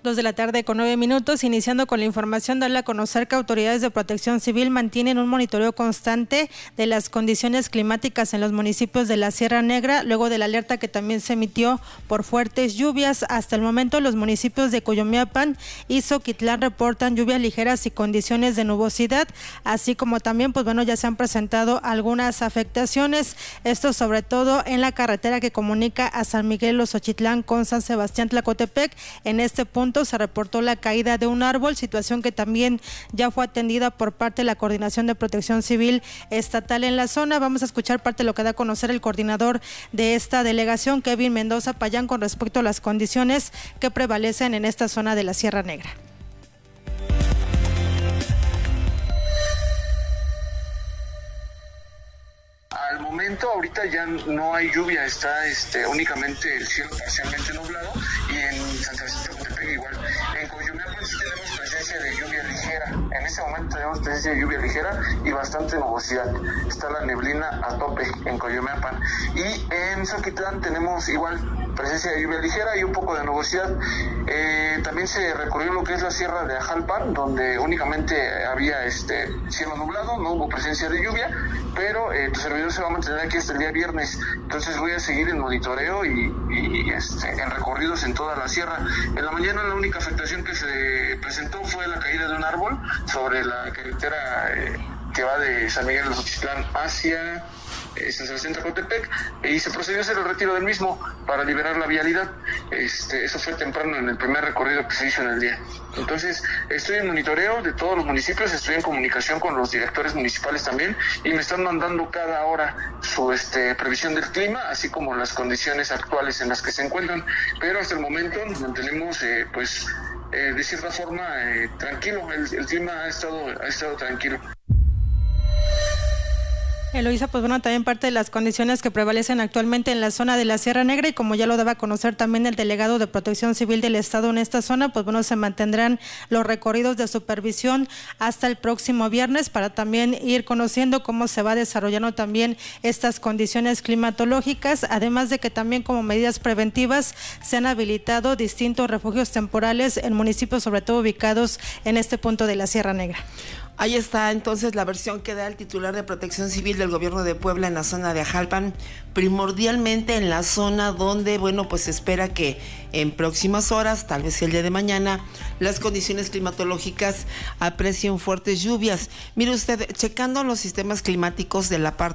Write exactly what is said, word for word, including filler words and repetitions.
Dos de la tarde con nueve minutos, iniciando con la información, darle a conocer que autoridades de protección civil mantienen un monitoreo constante de las condiciones climáticas en los municipios de la Sierra Negra, luego de la alerta que también se emitió por fuertes lluvias. Hasta el momento, los municipios de Coyomeapan y Xoquitlán reportan lluvias ligeras y condiciones de nubosidad, así como también, pues bueno, ya se han presentado algunas afectaciones, esto sobre todo en la carretera que comunica a San Miguel Los Xochitlán con San Sebastián Tlacotepec. En este punto se reportó la caída de un árbol, situación que también ya fue atendida por parte de la Coordinación de Protección Civil Estatal en la zona. Vamos a escuchar parte de lo que da a conocer el coordinador de esta delegación, Kevin Mendoza Payán, con respecto a las condiciones que prevalecen en esta zona de la Sierra Negra. Al momento, ahorita ya no hay lluvia, está este, únicamente el cielo parcialmente nublado, y en San Sebastián Tlacotepec igual. En Coyomeapan sí tenemos presencia de lluvia ligera, en este momento tenemos presencia de lluvia ligera y bastante nubosidad. Está la neblina a tope en Coyomeapan. Y en Xoquitlán tenemos igual presencia de lluvia ligera y un poco de nubosidad. Eh, también se recorrió lo que es la sierra de Ajalpan, donde únicamente había este cielo nublado, no hubo presencia de lluvia, pero eh, tu servidor se va a mantener aquí hasta el día viernes. Entonces voy a seguir en monitoreo y, y este, en recorridos en toda la sierra. En la mañana la única afectación que se presentó fue la caída de un árbol sobre la carretera eh, que va de San Miguel de Xochitlán hacia eh, San Sebastián Tlacotepec, y se procedió a hacer el retiro del mismo para liberar la vialidad. Este, eso fue temprano en el primer recorrido que se hizo en el día. Entonces estoy en monitoreo de todos los municipios, estoy en comunicación con los directores municipales también, y me están mandando cada hora su este, previsión del clima, así como las condiciones actuales en las que se encuentran. Pero hasta el momento nos mantenemos eh, pues eh, de cierta forma eh, tranquilo, el, el clima ha estado, ha estado tranquilo. Eloisa, pues bueno, también parte de las condiciones que prevalecen actualmente en la zona de la Sierra Negra, y como ya lo daba a conocer también el delegado de Protección Civil del Estado en esta zona, pues bueno, se mantendrán los recorridos de supervisión hasta el próximo viernes para también ir conociendo cómo se va desarrollando también estas condiciones climatológicas, además de que también como medidas preventivas se han habilitado distintos refugios temporales en municipios sobre todo ubicados en este punto de la Sierra Negra. Ahí está entonces la versión que da el titular de Protección Civil del Gobierno de Puebla en la zona de Ajalpan, primordialmente en la zona donde, bueno, pues se espera que en próximas horas, tal vez el día de mañana, las condiciones climatológicas aprecien fuertes lluvias. Mire usted, checando los sistemas climáticos de la parte